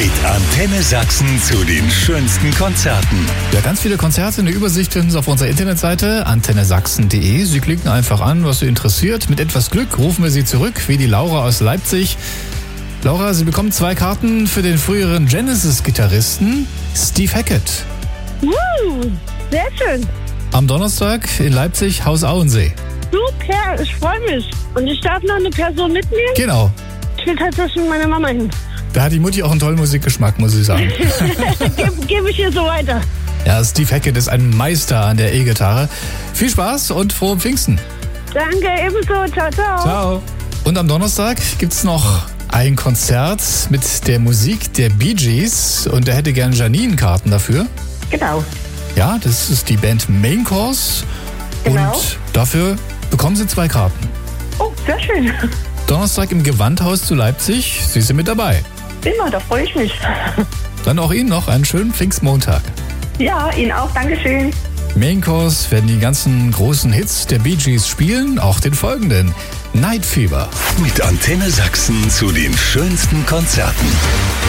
Mit Antenne Sachsen zu den schönsten Konzerten. Ja, ganz viele Konzerte. Eine Übersicht finden Sie auf unserer Internetseite antennesachsen.de. Sie klicken einfach an, was Sie interessiert. Mit etwas Glück rufen wir Sie zurück, wie die Laura aus Leipzig. Laura, Sie bekommen 2 Karten für den früheren Genesis-Gitarristen Steve Hackett. Sehr schön. Am Donnerstag in Leipzig, Haus Auensee. Super, ich freue mich. Und ich darf noch eine Person mitnehmen? Genau. Ich will tatsächlich mit meiner Mama hin. Da hat die Mutti auch einen tollen Musikgeschmack, muss ich sagen. Gebe ich hier so weiter. Ja, Steve Hackett ist ein Meister an der E-Gitarre. Viel Spaß und frohe Pfingsten. Danke, ebenso. Ciao, ciao. Ciao. Und am Donnerstag gibt's noch ein Konzert mit der Musik der Bee Gees. Und da hätte gern Janine Karten dafür. Genau. Ja, das ist die Band Main Course. Genau. Und dafür bekommen Sie 2 Karten. Oh, sehr schön. Donnerstag im Gewandhaus zu Leipzig. Sie sind mit dabei. Immer, da freue ich mich. Dann auch Ihnen noch einen schönen Pfingstmontag. Ja, Ihnen auch. Dankeschön. Main Course werden die ganzen großen Hits der Bee Gees spielen, auch den folgenden. Night Fever. Mit Antenne Sachsen zu den schönsten Konzerten.